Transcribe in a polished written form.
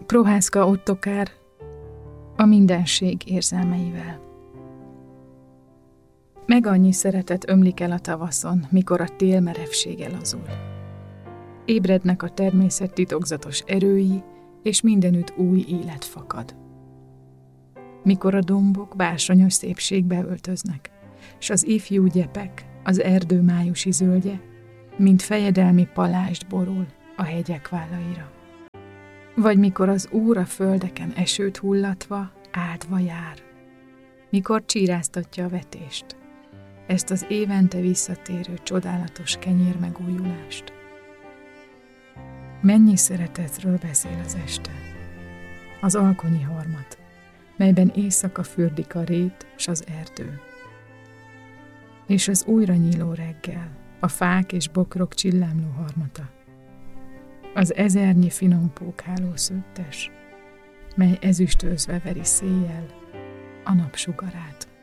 Prohászka Ottokár a mindenség érzelmeivel. Meg annyi szeretet ömlik el a tavaszon, mikor a tél merevsége lazul. Ébrednek a természet titokzatos erői, és mindenütt új élet fakad. Mikor a dombok bársonyos szépségbe öltöznek, s az ifjú gyepek, az erdő májusi zöldje, mint fejedelmi palást borul a hegyek vállaira. Vagy mikor az Úr a földeken esőt hullatva, áldva jár, mikor csíráztatja a vetést, ezt az évente visszatérő csodálatos kenyérmegújulást. Mennyi szeretetről beszél az este, az alkonyi harmat, melyben éjszaka fürdik a rét s az erdő. És az újra nyíló reggel, a fák és bokrok csillámló harmata, az ezernyi finom pókháló szőttes, mely ezüstözve veri széjjel a napsugarát.